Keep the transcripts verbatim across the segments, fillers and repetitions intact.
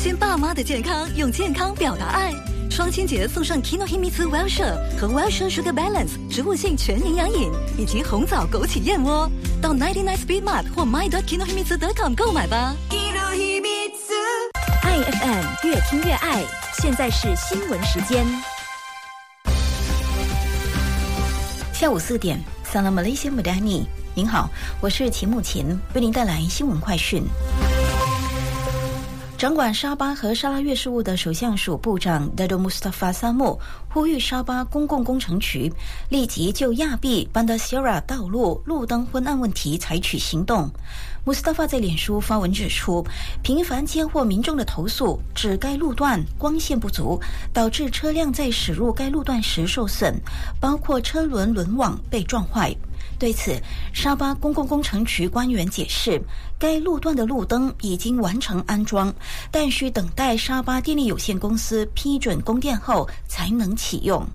现爸妈的健康，用健康表达爱。双亲节送上 Kinohimitsu Wellshire 和 Wellshire Sugar Balance 植物性全营养饮，以及红枣枸杞燕窝。到 九十九 Speed Mart 或 my dot kinohimitsu dot com 购买吧。 爱 F M 越听越爱，现在是新闻时间。下午四点 Salam Malaysia Madani， 您好，我是秦慕琴，为您带来新闻快讯。掌管沙巴和沙拉越事务的首相署部长 Dato Mustafa Samu 呼吁沙巴公共工程局立即就亚庇 Bandar Sierra 道路路灯昏暗问题采取行动。Mustafa 在脸书发文指出，频繁接获民众的投诉，指该路段光线不足，导致车辆在驶入该路段时受损，包括车轮轮网被撞坏。对此，沙巴公共工程局官员解释，该路段的路灯已经完成安装，但需等待沙巴电力有限公司批准供电后才能启用。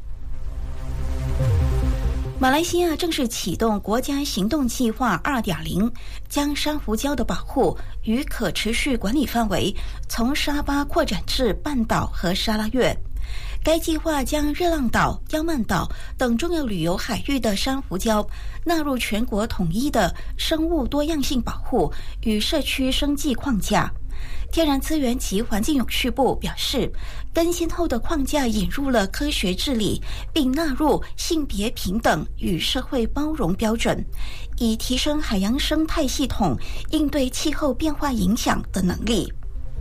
马来西亚正式启动国家行动计划 二点零， 将珊瑚礁的保护与可持续管理范围从沙巴扩展至半岛和沙拉越。该计划将热浪岛、妖曼岛等重要旅游海域的珊瑚礁纳入全国统一的生物多样性保护与社区生计框架。天然资源及环境永续部表示，更新后的框架引入了科学治理，并纳入性别平等与社会包容标准，以提升海洋生态系统应对气候变化影响的能力。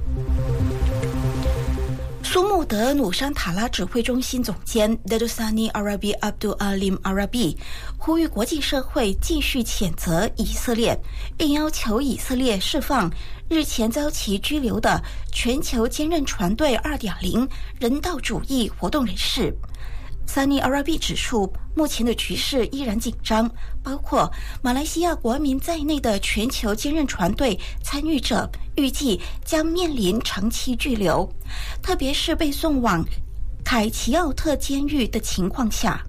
苏穆德努山塔拉指挥中心总监 Dato Sani Arabi Abdul Alim Arabi 呼吁国际社会继续谴责以色列，并要求以色列释放日前遭其拘留的全球坚韧船队 二点零 人道主义活动人士。Sani Arabi 指出，目前的局势依然紧张，包括马来西亚国民在内的全球坚韧船队参与者预计将面临长期拘留，特别是被送往凯奇奥特监狱的情况下。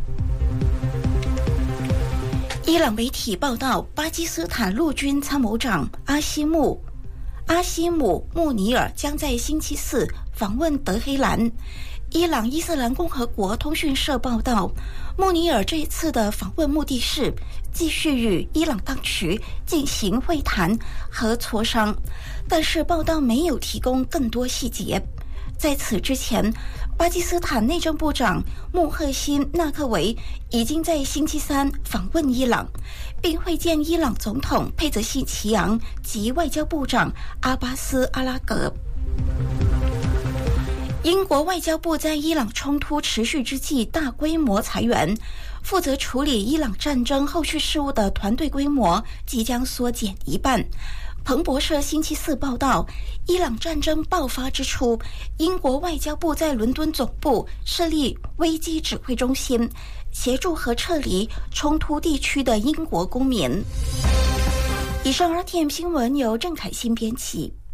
伊朗媒体报道，巴基斯坦陆军参谋长阿西姆阿西姆穆尼尔将在星期四访问德黑兰。伊朗伊斯兰共和国通讯社报道，穆尼尔这一次的访问目的是继续与伊朗当局进行会谈和磋商，但是报道没有提供更多细节。在此之前，巴基斯坦内政部长穆赫辛纳克维已经在星期三访问伊朗，并会见伊朗总统佩泽西奇扬及外交部长阿巴斯阿拉格。英国外交部在伊朗冲突持续之际大规模裁员，负责处理伊朗战争后续事务的团队规模即将缩减一半。彭博社星期四报道，伊朗战争爆发之初，英国外交部在伦敦总部设立危机指挥中心，协助和撤离冲突地区的英国公民。以上 R T M 新闻由郑凯欣编辑。